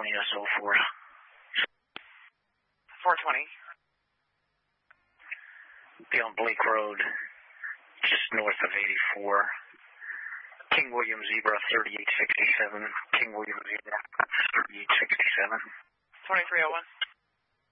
420 SO4. 420. Be on Blake Road, just north of 84. King William Zebra 3867. King William Zebra 3867. 2301.